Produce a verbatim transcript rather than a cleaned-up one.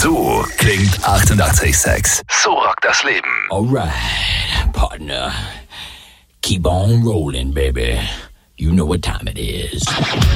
So klingt achtundachtzig Komma sechs. So rockt das Leben. Alright, partner. Keep on rolling, baby. You know what time it is.